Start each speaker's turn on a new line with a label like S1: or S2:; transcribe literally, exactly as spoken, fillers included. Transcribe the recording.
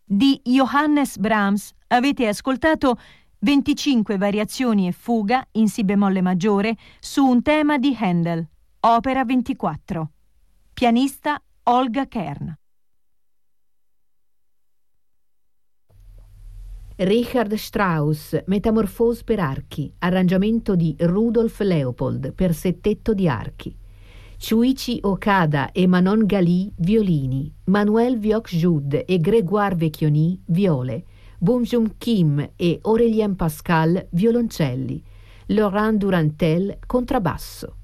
S1: Di Johannes Brahms avete ascoltato venticinque variazioni e fuga in si bemolle maggiore su un tema di Handel, opera ventiquattro. Pianista Olga Kern.
S2: Richard Strauss, Metamorfose per archi, arrangiamento di Rudolf Leopold per settetto di archi. Shuichi Okada e Manon Gali, violini. Manuel Viok-Jude e Grégoire Vecchioni, viole. Bong-Joon Kim e Aurélien Pascal, violoncelli. Laurent Durantel, contrabbasso.